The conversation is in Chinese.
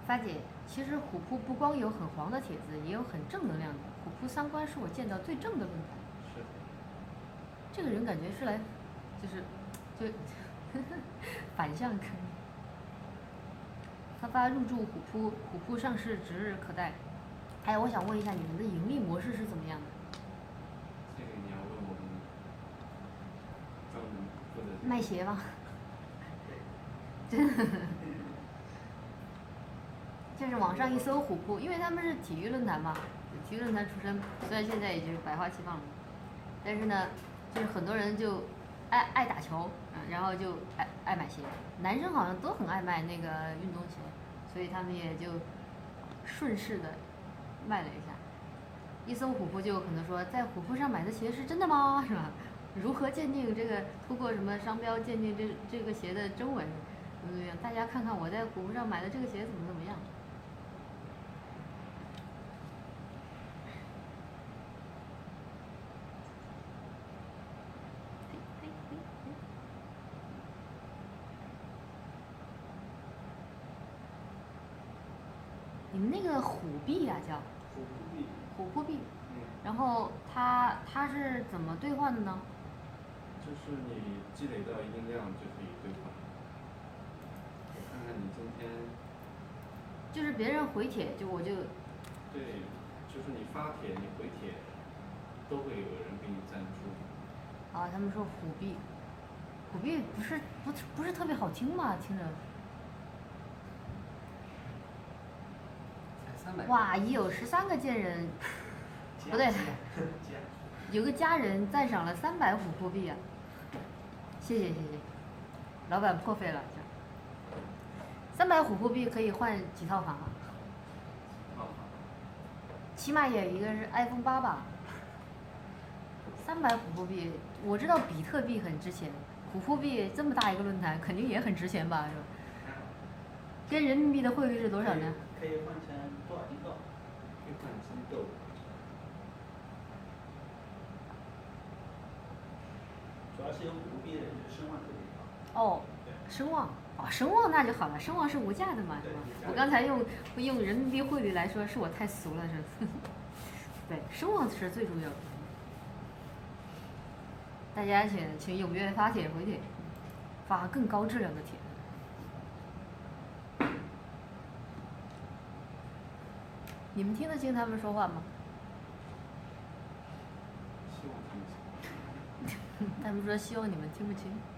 发姐，其实虎扑不光有很黄的帖子，也有很正能量的。虎扑三观是我见到最正的论坛。 是。 这个人感觉是来，就反向坑。他发入驻虎扑，虎扑上市指日可待。哎，我想问一下，你们的盈利模式是怎么样的？ 这个你要问我们专门负责卖鞋吗？真的。就是网上一搜虎扑，因为他们是体育论坛嘛，体育论坛出身，虽然现在已经百花齐放了，但是呢，就是很多人就爱打球，然后就爱买鞋，男生好像都很爱卖那个运动鞋，所以他们也就顺势的卖了一下。一搜虎扑就有可能说，在虎扑上买的鞋是真的吗？是吧？如何鉴定这个？通过什么商标鉴定这个鞋的真伪？怎么样？大家看看我在虎扑上买的这个鞋怎么样？你们那个虎币啊叫？ 虎扑币。 虎扑币。然后它是怎么兑换的呢？ 就是你积累到一定量就可以兑换。我看看你今天。 就是别人回帖我就。 对，就是你发帖你回帖，都会有人给你赞助。 啊，他们说虎币，虎币不是特别好听吗？听着。哇，已有13个贱人，不对，有个家人赞赏了300虎扑币啊！谢谢，老板破费了。300虎扑币可以换几套房啊？起码也一个是 iPhone 8吧。300虎扑币，我知道比特币很值钱，虎扑币这么大一个论坛，肯定也很值钱吧？是吧？跟人民币的汇率是多少呢？ 可以换成多少金豆？ 可以换金豆。 主要是有虎扑币的人就声望特别高。 哦，声望。哦，声望那就好了，声望是无价的嘛，是吧？我刚才用人民币汇率来说，是我太俗了，是。对，声望是最重要的。大家请踊跃发帖回帖，发更高质量的帖。你们听得清他们说话吗？ 希望听得清。 他们说希望你们听不清。